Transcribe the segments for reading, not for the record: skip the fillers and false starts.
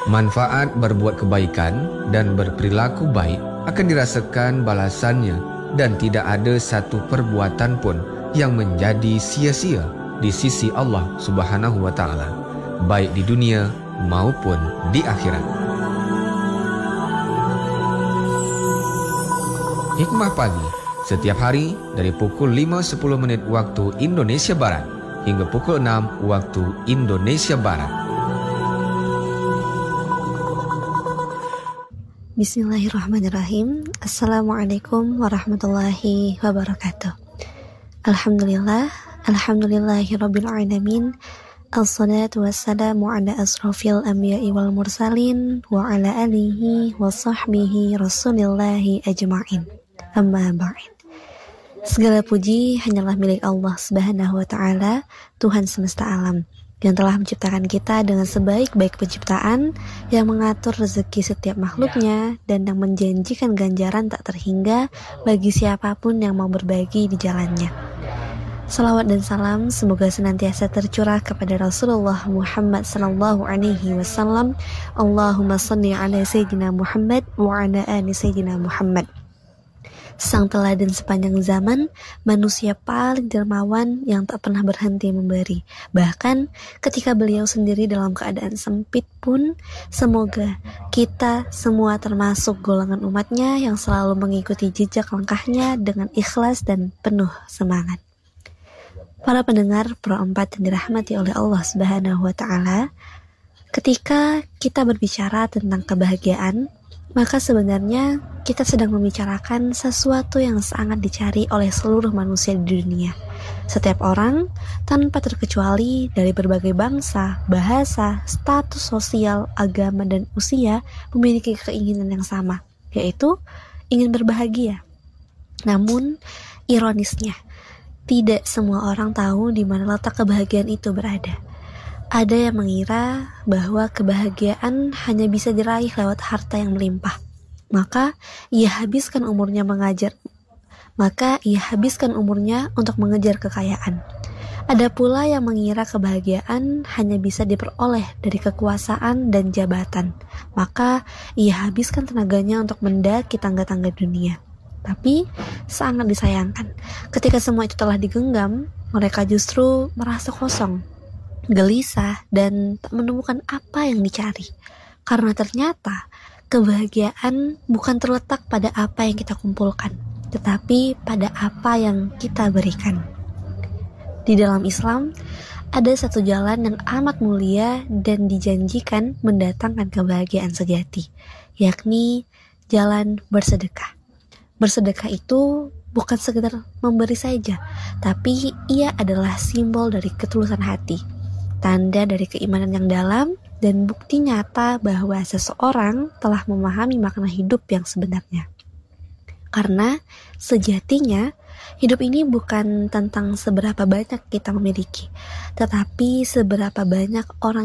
Manfaat berbuat kebaikan dan berperilaku baik akan dirasakan balasannya dan tidak ada satu perbuatan pun yang menjadi sia-sia di sisi Allah Subhanahu wa taala, baik di dunia maupun di akhirat. Hikmah pagi setiap hari dari pukul 5.10 waktu Indonesia Barat hingga pukul 6 waktu Indonesia Barat. Bismillahirrahmanirrahim. Assalamualaikum warahmatullahi wabarakatuh. Alhamdulillahirabbil alamin. Assalatu wassalamu ala asrofil anbiya'i wal mursalin wa ala alihi wa sahbihi rasulillahi ajma'in. Amma ba'd. Segala puji hanyalah milik Allah Subhanahu wa taala, Tuhan semesta alam, yang telah menciptakan kita dengan sebaik-baik penciptaan, yang mengatur rezeki setiap makhluknya, dan yang menjanjikan ganjaran tak terhingga bagi siapapun yang mau berbagi di jalannya. Salawat dan salam semoga senantiasa tercurah kepada Rasulullah Muhammad sallallahu alaihi wasallam. Allahumma shalli ala sayyidina Muhammad wa ala ali sayyidina Muhammad. Sang teladan sepanjang zaman, manusia paling dermawan yang tak pernah berhenti memberi. Bahkan ketika beliau sendiri dalam keadaan sempit pun, semoga kita semua termasuk golongan umatnya yang selalu mengikuti jejak langkahnya dengan ikhlas dan penuh semangat. Para pendengar Pro 4 yang dirahmati oleh Allah Subhanahu wa taala, ketika kita berbicara tentang kebahagiaan, maka sebenarnya kita sedang membicarakan sesuatu yang sangat dicari oleh seluruh manusia di dunia. Setiap orang, tanpa terkecuali dari berbagai bangsa, bahasa, status sosial, agama, dan usia, memiliki keinginan yang sama, yaitu ingin berbahagia. Namun, ironisnya, tidak semua orang tahu di mana letak kebahagiaan itu berada. Ada yang mengira bahwa kebahagiaan hanya bisa diraih lewat harta yang melimpah. Maka ia habiskan umurnya untuk mengejar kekayaan. Ada pula yang mengira kebahagiaan hanya bisa diperoleh dari kekuasaan dan jabatan. Maka ia habiskan tenaganya untuk mendaki tangga-tangga dunia. Tapi sangat disayangkan, ketika semua itu telah digenggam, mereka justru merasa kosong, gelisah, dan tak menemukan apa yang dicari. Karena ternyata kebahagiaan bukan terletak pada apa yang kita kumpulkan, tetapi pada apa yang kita berikan. Di dalam Islam, ada satu jalan yang amat mulia dan dijanjikan mendatangkan kebahagiaan sejati, yakni jalan bersedekah. Bersedekah itu bukan sekedar memberi saja, tapi ia adalah simbol dari ketulusan hati, tanda dari keimanan yang dalam, dan bukti nyata bahwa seseorang telah memahami makna hidup yang sebenarnya. Karena sejatinya, hidup ini bukan tentang seberapa banyak kita memiliki, tetapi seberapa banyak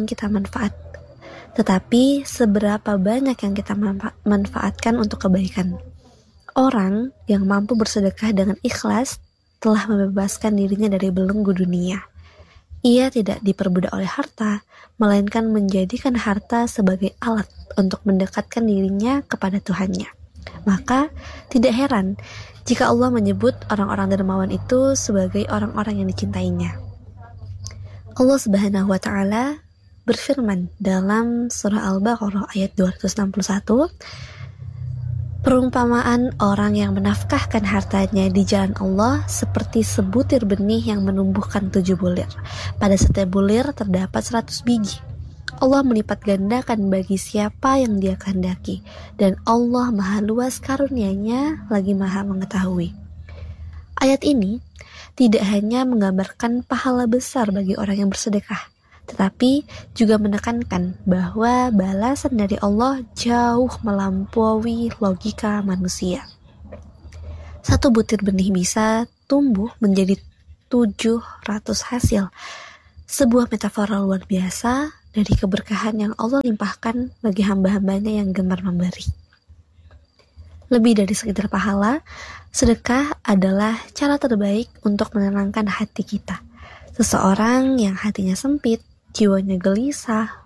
yang kita manfaatkan untuk kebaikan. Orang yang mampu bersedekah dengan ikhlas telah membebaskan dirinya dari belenggu dunia. Ia tidak diperbudak oleh harta, melainkan menjadikan harta sebagai alat untuk mendekatkan dirinya kepada Tuhannya. Maka tidak heran jika Allah menyebut orang-orang dermawan itu sebagai orang-orang yang dicintainya. Allah Subhanahu wa taala berfirman dalam surah Al-Baqarah ayat 261, perumpamaan orang yang menafkahkan hartanya di jalan Allah seperti sebutir benih yang menumbuhkan 7 bulir. Pada setiap bulir terdapat 100 biji. Allah melipat gandakan bagi siapa yang Dia kehendaki, dan Allah maha luas karunia-Nya lagi maha mengetahui. Ayat ini tidak hanya menggambarkan pahala besar bagi orang yang bersedekah, tetapi juga menekankan bahwa balasan dari Allah jauh melampaui logika manusia. Satu butir benih bisa tumbuh menjadi 700 hasil. Sebuah metafora luar biasa dari keberkahan yang Allah limpahkan bagi hamba-hambanya yang gemar memberi. Lebih dari sekedar pahala, sedekah adalah cara terbaik untuk menenangkan hati kita. Seseorang yang hatinya sempit, jiwanya gelisah,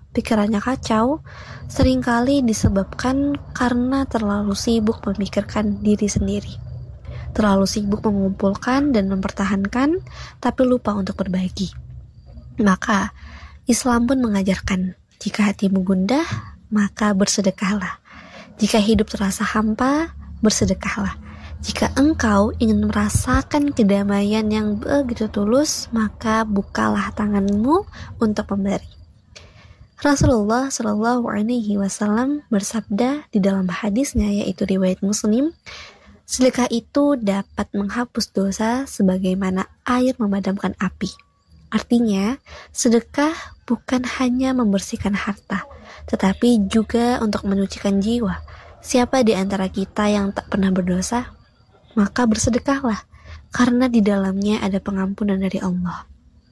pikirannya kacau, seringkali disebabkan karena terlalu sibuk memikirkan diri sendiri. Terlalu sibuk mengumpulkan dan mempertahankan, tapi lupa untuk berbagi. Maka, Islam pun mengajarkan, jika hatimu gundah, maka bersedekahlah. Jika hidup terasa hampa, bersedekahlah. Jika engkau ingin merasakan kedamaian yang begitu tulus, maka bukalah tanganmu untuk memberi. Rasulullah Shallallahu Alaihi Wasallam bersabda di dalam hadisnya, yaitu riwayat Muslim, sedekah itu dapat menghapus dosa sebagaimana air memadamkan api. Artinya, sedekah bukan hanya membersihkan harta, tetapi juga untuk menyucikan jiwa. Siapa di antara kita yang tak pernah berdosa? Maka bersedekahlah, karena di dalamnya ada pengampunan dari Allah.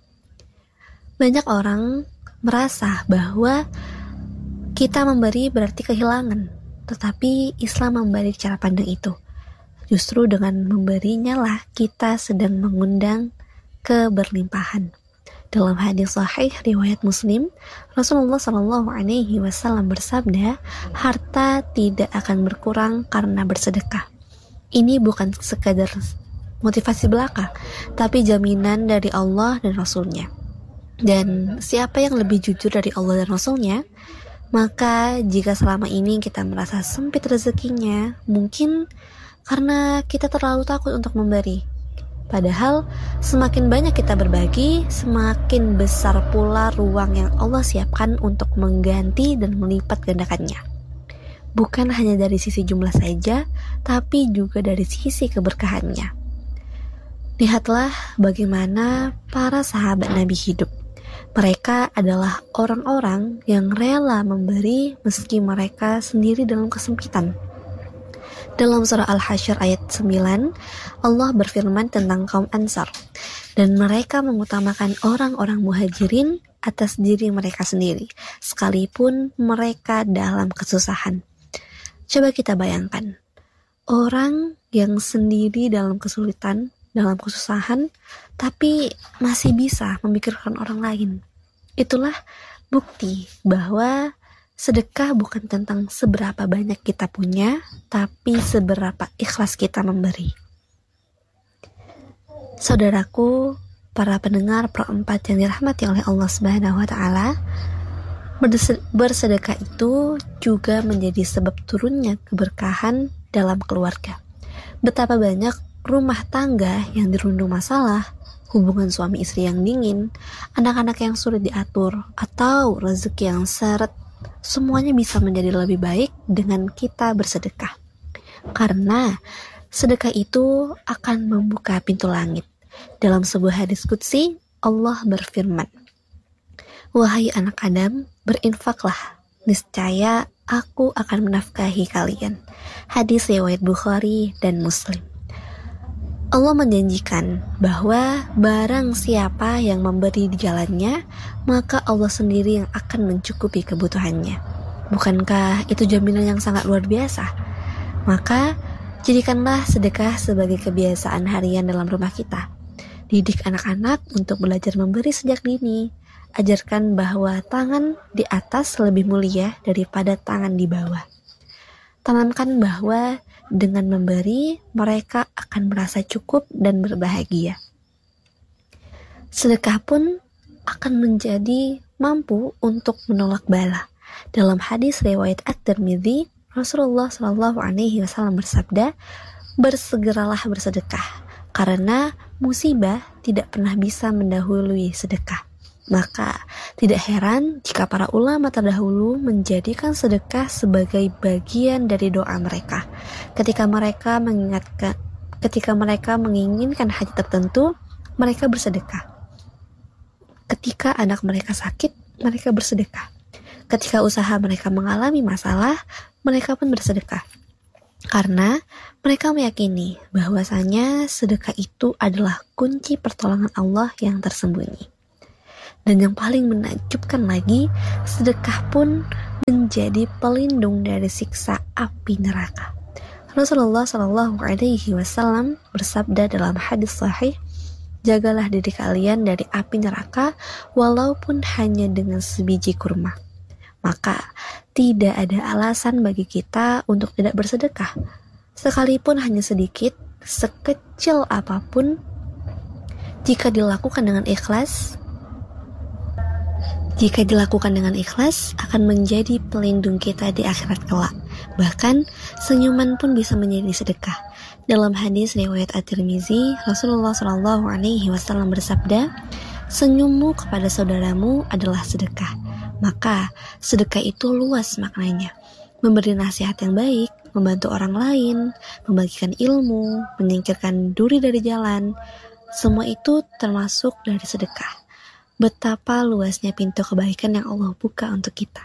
Banyak orang merasa bahwa kita memberi berarti kehilangan, tetapi Islam membalik cara pandang itu. Justru dengan memberinya lah kita sedang mengundang keberlimpahan. Dalam hadis sahih riwayat Muslim, Rasulullah Shallallahu Alaihi Wasallam bersabda, harta tidak akan berkurang karena bersedekah. Ini bukan sekadar motivasi belaka, tapi jaminan dari Allah dan Rasul-Nya. Dan siapa yang lebih jujur dari Allah dan Rasul-Nya? Maka jika selama ini kita merasa sempit rezekinya, mungkin karena kita terlalu takut untuk memberi. Padahal semakin banyak kita berbagi, semakin besar pula ruang yang Allah siapkan untuk mengganti dan melipat gandakannya. Bukan hanya dari sisi jumlah saja, tapi juga dari sisi keberkahannya. Lihatlah bagaimana para sahabat Nabi hidup. Mereka adalah orang-orang yang rela memberi meski mereka sendiri dalam kesempitan. Dalam surah Al-Hasyr ayat 9, Allah berfirman tentang kaum Ansar, dan mereka mengutamakan orang-orang muhajirin atas diri mereka sendiri, sekalipun mereka dalam kesusahan. Coba kita bayangkan, orang yang sendiri dalam kesulitan, dalam kesusahan, tapi masih bisa memikirkan orang lain. Itulah bukti bahwa sedekah bukan tentang seberapa banyak kita punya, tapi seberapa ikhlas kita memberi. Saudaraku, para pendengar Pro 4 yang dirahmati oleh Allah Subhanahu wa Ta'ala, bersedekah itu juga menjadi sebab turunnya keberkahan dalam keluarga. Betapa banyak rumah tangga yang dirundung masalah, hubungan suami istri yang dingin, anak-anak yang sulit diatur, atau rezeki yang seret, semuanya bisa menjadi lebih baik dengan kita bersedekah. Karena sedekah itu akan membuka pintu langit. Dalam sebuah hadis qudsi, Allah berfirman, "Wahai anak Adam, berinfaklah, niscaya aku akan menafkahi kalian." Hadis riwayat Bukhari dan Muslim. Allah menjanjikan bahwa barang siapa yang memberi di jalannya, maka Allah sendiri yang akan mencukupi kebutuhannya. Bukankah itu jaminan yang sangat luar biasa? Maka, jadikanlah sedekah sebagai kebiasaan harian dalam rumah kita. Didik anak-anak untuk belajar memberi sejak dini. Ajarkan bahwa tangan di atas lebih mulia daripada tangan di bawah. Tanamkan bahwa dengan memberi, mereka akan merasa cukup dan berbahagia. Sedekah pun akan menjadi mampu untuk menolak bala. Dalam hadis riwayat At-Tirmidzi, Rasulullah Shallallahu Alaihi Wasallam bersabda, "Bersegeralah bersedekah, karena musibah tidak pernah bisa mendahului sedekah." Maka tidak heran jika para ulama terdahulu menjadikan sedekah sebagai bagian dari doa mereka. Ketika mereka menginginkan hajat tertentu, mereka bersedekah. Ketika anak mereka sakit, mereka bersedekah. Ketika usaha mereka mengalami masalah, mereka pun bersedekah. Karena mereka meyakini bahwasanya sedekah itu adalah kunci pertolongan Allah yang tersembunyi. Dan yang paling menakjubkan lagi, sedekah pun menjadi pelindung dari siksa api neraka. Rasulullah Shallallahu Alaihi Wasallam bersabda dalam hadis sahih, "Jagalah diri kalian dari api neraka, walaupun hanya dengan sebiji kurma." Maka tidak ada alasan bagi kita untuk tidak bersedekah. Sekalipun hanya sedikit, sekecil apapun, jika dilakukan dengan ikhlas, akan menjadi pelindung kita di akhirat kelak. Bahkan senyuman pun bisa menjadi sedekah. Dalam hadis riwayat At-Tirmizi, Rasulullah SAW bersabda, "Senyummu kepada saudaramu adalah sedekah." Maka sedekah itu luas maknanya. Memberi nasihat yang baik, membantu orang lain, membagikan ilmu, menyingkirkan duri dari jalan, semua itu termasuk dari sedekah. Betapa luasnya pintu kebaikan yang Allah buka untuk kita.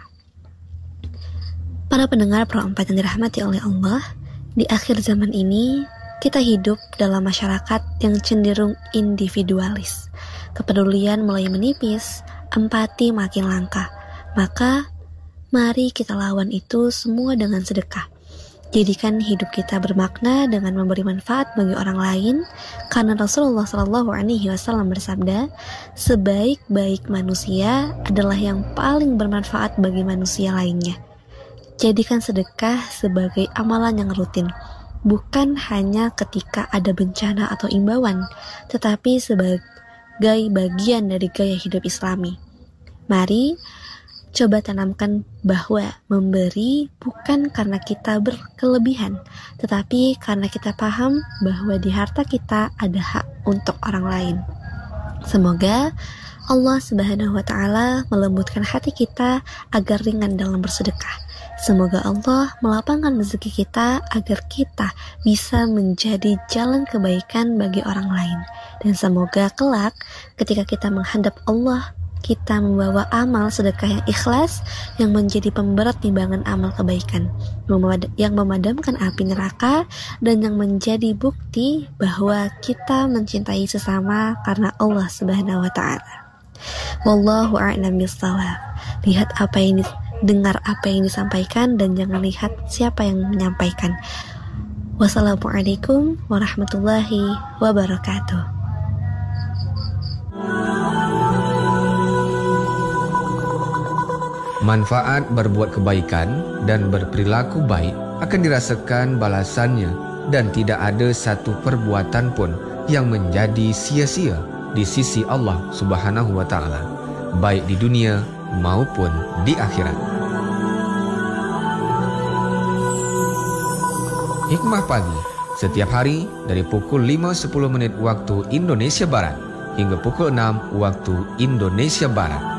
Para pendengar Pro 4 yang dirahmati oleh Allah, di akhir zaman ini kita hidup dalam masyarakat yang cenderung individualis. Kepedulian mulai menipis, empati makin langka. Maka mari kita lawan itu semua dengan sedekah. Jadikan hidup kita bermakna dengan memberi manfaat bagi orang lain, karena Rasulullah SAW bersabda, sebaik-baik manusia adalah yang paling bermanfaat bagi manusia lainnya. Jadikan sedekah sebagai amalan yang rutin, bukan hanya ketika ada bencana atau imbauan, tetapi sebagai bagian dari gaya hidup Islami. Mari coba tanamkan bahwa memberi bukan karena kita berkelebihan, tetapi karena kita paham bahwa di harta kita ada hak untuk orang lain. Semoga Allah Subhanahu wa Ta'ala melembutkan hati kita agar ringan dalam bersedekah. Semoga Allah melapangkan rezeki kita agar kita bisa menjadi jalan kebaikan bagi orang lain. Dan semoga kelak ketika kita menghadap Allah, kita membawa amal sedekah yang ikhlas yang menjadi pemberat timbangan amal kebaikan, yang memadamkan api neraka dan yang menjadi bukti bahwa kita mencintai sesama karena Allah Subhanahu wa Ta'ala. Wallahu a'lam bishawab. Lihat apa yang dengar apa yang disampaikan dan jangan lihat siapa yang menyampaikan. Wassalamualaikum warahmatullahi wabarakatuh. Manfaat berbuat kebaikan dan berperilaku baik akan dirasakan balasannya dan tidak ada satu perbuatan pun yang menjadi sia-sia di sisi Allah Subhanahu wa Ta'ala, baik di dunia maupun di akhirat. Hikmah pagi setiap hari dari pukul 5.10 waktu Indonesia Barat hingga pukul 6 waktu Indonesia Barat.